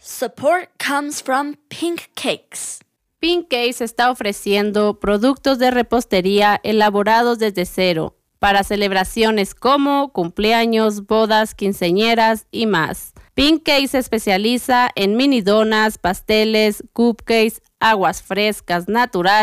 Support comes from Pink Cakes. Pink Cakes está ofreciendo productos de repostería elaborados desde cero para celebraciones como cumpleaños, bodas, quinceañeras y más. Pink Cakes se especializa en mini donas, pasteles, cupcakes, aguas frescas naturales,